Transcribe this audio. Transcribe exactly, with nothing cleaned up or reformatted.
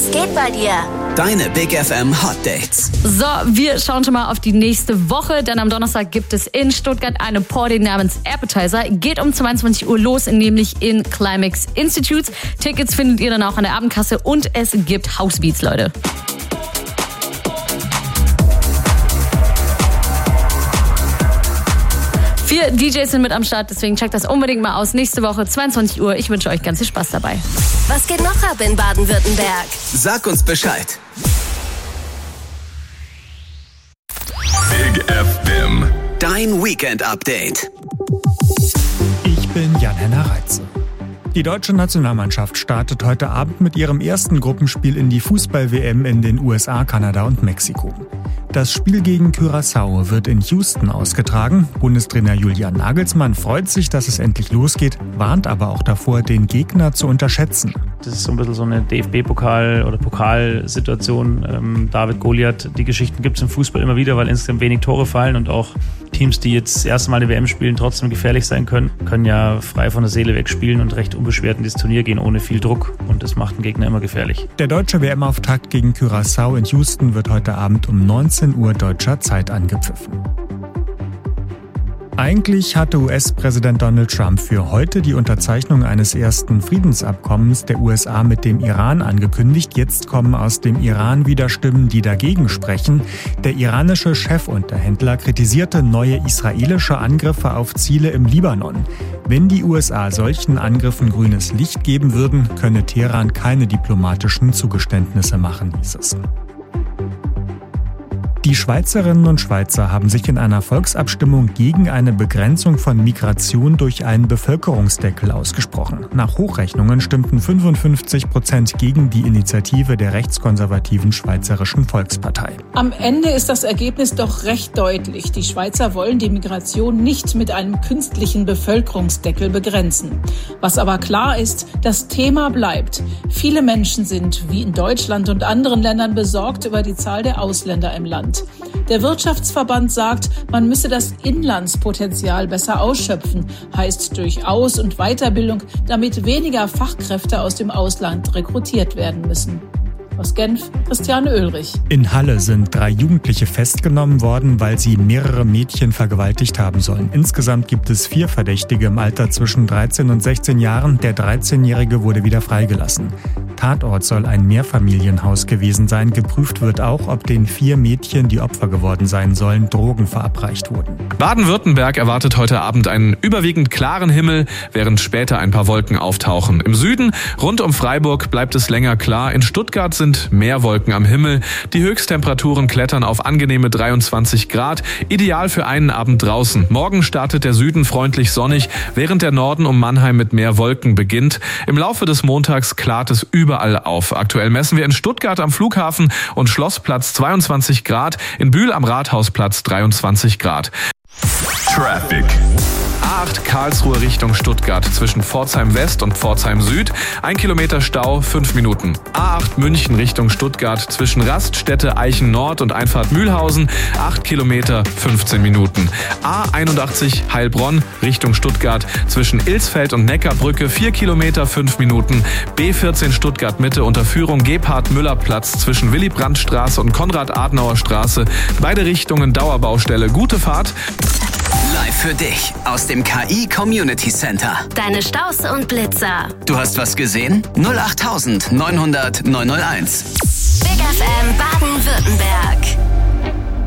Was geht bei dir? Deine Big F M Hot Dates. So, wir schauen schon mal auf die nächste Woche, denn am Donnerstag gibt es in Stuttgart eine Party namens Appetizer. Geht um zweiundzwanzig Uhr los, nämlich in Climax Institute. Tickets findet ihr dann auch an der Abendkasse und es gibt Housebeats, Leute. Vier D Js sind mit am Start, deswegen checkt das unbedingt mal aus. Nächste Woche, zweiundzwanzig Uhr. Ich wünsche euch ganz viel Spaß dabei. Was geht noch ab in Baden-Württemberg? Sag uns Bescheid. Big F M. Dein Weekend-Update. Ich bin Jan-Henner Reitze. Die deutsche Nationalmannschaft startet heute Abend mit ihrem ersten Gruppenspiel in die Fußball-W M in den U S A, Kanada und Mexiko. Das Spiel gegen Curaçao wird in Houston ausgetragen. Bundestrainer Julian Nagelsmann freut sich, dass es endlich losgeht, warnt aber auch davor, den Gegner zu unterschätzen. Das ist so ein bisschen so eine D F B-Pokal- oder Pokalsituation. Ähm, David Goliath, die Geschichten gibt es im Fußball immer wieder, weil insgesamt wenig Tore fallen und auch Teams, die jetzt das erste Mal eine W M spielen, trotzdem gefährlich sein können, können ja frei von der Seele weg spielen und recht unbeschwert in das Turnier gehen, ohne viel Druck. Und das macht den Gegner immer gefährlich. Der deutsche W M-Auftakt gegen Curaçao in Houston wird heute Abend um neunzehn Uhr deutscher Zeit angepfiffen. Eigentlich hatte U S-Präsident Donald Trump für heute die Unterzeichnung eines ersten Friedensabkommens der U S A mit dem Iran angekündigt. Jetzt kommen aus dem Iran wieder Stimmen, die dagegen sprechen. Der iranische Chefunterhändler kritisierte neue israelische Angriffe auf Ziele im Libanon. Wenn die U S A solchen Angriffen grünes Licht geben würden, könne Teheran keine diplomatischen Zugeständnisse machen, hieß es. Die Schweizerinnen und Schweizer haben sich in einer Volksabstimmung gegen eine Begrenzung von Migration durch einen Bevölkerungsdeckel ausgesprochen. Nach Hochrechnungen stimmten fünfundfünfzig Prozent gegen die Initiative der rechtskonservativen Schweizerischen Volkspartei. Am Ende ist das Ergebnis doch recht deutlich. Die Schweizer wollen die Migration nicht mit einem künstlichen Bevölkerungsdeckel begrenzen. Was aber klar ist, das Thema bleibt. Viele Menschen sind, wie in Deutschland und anderen Ländern, besorgt über die Zahl der Ausländer im Land. Der Wirtschaftsverband sagt, man müsse das Inlandspotenzial besser ausschöpfen, heißt durch Aus- und Weiterbildung, damit weniger Fachkräfte aus dem Ausland rekrutiert werden müssen. Aus Genf, Christiane Oehlrich. In Halle sind drei Jugendliche festgenommen worden, weil sie mehrere Mädchen vergewaltigt haben sollen. Insgesamt gibt es vier Verdächtige im Alter zwischen dreizehn und sechzehn Jahren. Der dreizehnjährige wurde wieder freigelassen. Tatort soll ein Mehrfamilienhaus gewesen sein. Geprüft wird auch, ob den vier Mädchen, die Opfer geworden sein sollen, Drogen verabreicht wurden. Baden-Württemberg erwartet heute Abend einen überwiegend klaren Himmel, während später ein paar Wolken auftauchen. Im Süden, rund um Freiburg, bleibt es länger klar. In Stuttgart sind mehr Wolken am Himmel. Die Höchsttemperaturen klettern auf angenehme dreiundzwanzig Grad. Ideal für einen Abend draußen. Morgen startet der Süden freundlich sonnig, während der Norden um Mannheim mit mehr Wolken beginnt. Im Laufe des Montags klart es überall auf. Aktuell messen wir in Stuttgart am Flughafen und Schlossplatz zweiundzwanzig Grad, in Bühl am Rathausplatz dreiundzwanzig Grad. Traffic. A acht Karlsruhe Richtung Stuttgart zwischen Pforzheim West und Pforzheim Süd. Ein Kilometer Stau, fünf Minuten. A acht München Richtung Stuttgart zwischen Raststätte Eichen Nord und Einfahrt Mühlhausen. acht Kilometer, fünfzehn Minuten. A einundachtzig Heilbronn Richtung Stuttgart zwischen Ilsfeld und Neckarbrücke. vier Kilometer, fünf Minuten. B vierzehn Stuttgart Mitte unter Führung Gebhard-Müller-Platz zwischen Willy-Brandt-Straße und Konrad-Adenauer-Straße. Beide Richtungen Dauerbaustelle. Gute Fahrt. Live für dich aus dem K I Community Center. Deine Staus und Blitzer. Du hast was gesehen? null acht neunhundert neunhundert neunhunderteins. Big F M Baden-Württemberg.